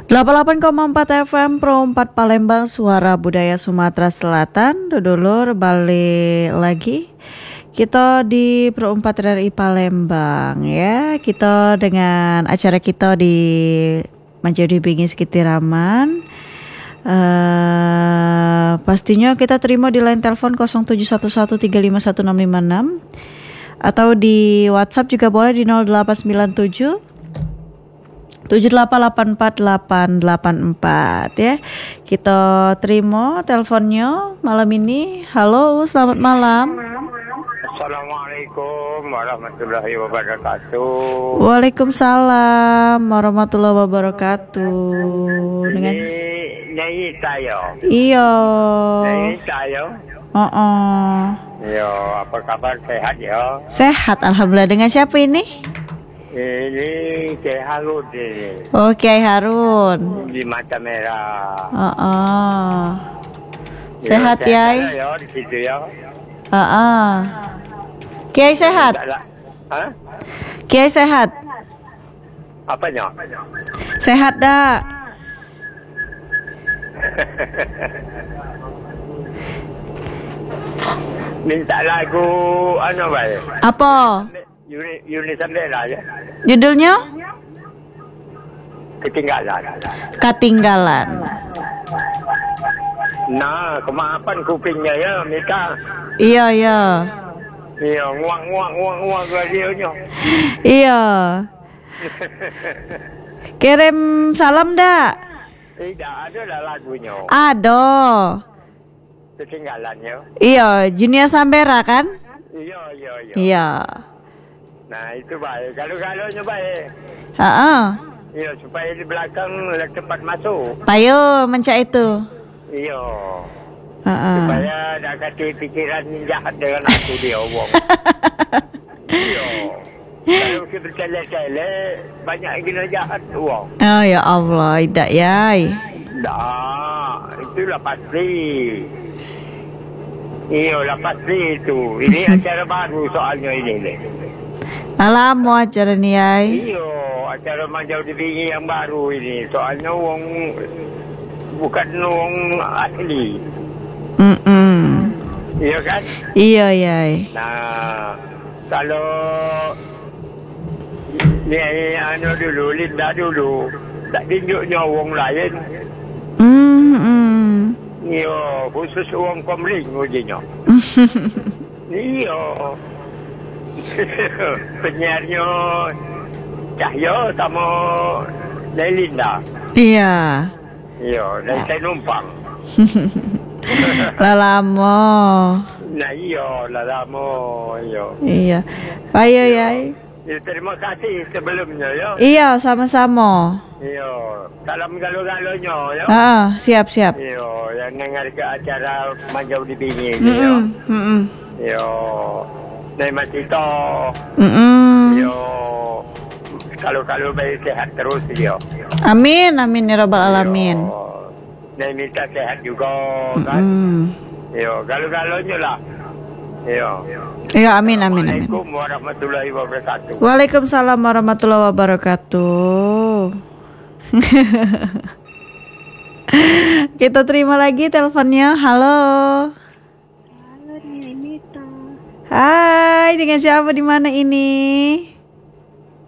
88,4 FM Pro 4 Palembang, suara budaya Sumatera Selatan. Dodolur balik lagi kita di Pro 4 RRI Palembang ya. Kita dengan acara kita di Manjadi Bingis Sekitiraman. Pastinya kita terima di line telepon 0711351656 atau di WhatsApp juga boleh di 0897 7884 ya. Kita terima teleponnya malam ini. Halo, selamat malam. Assalamualaikum warahmatullahi wabarakatuh. Waalaikumsalam warahmatullahi wabarakatuh. Dengan Nyai Tayo. Iya. Nyai Tayo. Yo, apa kabar, sehat ya? Sehat, alhamdulillah. Dengan siapa ini? Ini Kiai Harun ini. Oh, Kiai Harun. Di Mata Merah. Sehat ya? Ya, di situ ya. Kiai sehat? Hah? Kiai sehat? Apanya? Sehat dah. Minta lagu ano ba? Apa? Yuni Sandera ya. Judulnya? Ketinggalan. Ketinggalan. Nah, kemaafan kupingnya ya, Mika. Iya. Iya, nguang radionya. Iya. Kirim salam dah. Tidak ada lah lagunya. Ada. Ketinggalannya. Iya, Junior Sambera kan? Iya. Iya. Nah, itu baik. Kalau-kalaunya baik. Iya, supaya di belakang cepat masuk. Payo mencak itu. Iya. Supaya tak kasih pikiran jahat dengan aku dia, Wong. Iya. Kalau kita bercele-cele, banyak gila jahat, Wong. Oh ya Allah, tidak ya. Dah, itulah pasti. Iya, lah pasti itu. Ini acara baru soalnya ini. Lama acara ni ay. Iya, acara Manjadi Bingis yang baru ini. Soalnya wong bukan wong asli. Iya kan? Iya yai. Nah, kalau ni anu dulu, Linda dulu, tak tunjuknya wong lain. Iya, khusus wong Komling ujinya. Iya. Penyiarnya Cahyo sama Linda. Iya. Iya, dan saya numpang. Lama. Nah lama. Iya. Payo yai. Ya, terima kasih sebelumnya ya. Iya, sama-sama. Iya, salam galau-galaunya ya. Siap. Iya, yang dengar ke acara Manjadi Bingis ya. Iya. Nai Matito. Yo, kalau baik sehat terus yo. Amin ya rabbal alamin. Nai minta sehat juga kan. Yo, kalau-kalaunya lah. Yo. Iya, amin. Assalamualaikum warahmatullahi wabarakatuh. Waalaikumsalam warahmatullahi wabarakatuh. Kita terima lagi teleponnya. Halo. Hai, dengan siapa di mana ini?